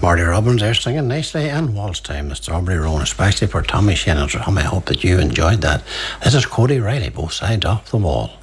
Marty Robbins there singing nicely, and Waltz Time, the Strawberry Roan, especially for Tommy Shane and Ram. I hope that you enjoyed that. This is Cody Riley, Both Sides of the Wall.